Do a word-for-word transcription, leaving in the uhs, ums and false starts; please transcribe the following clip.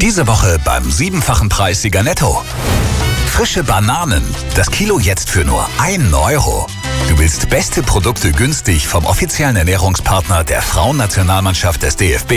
Diese Woche beim siebenfachen Preissieger Netto. Frische Bananen. Das Kilo jetzt für nur ein Euro. Du willst beste Produkte günstig vom offiziellen Ernährungspartner der Frauennationalmannschaft des D F B.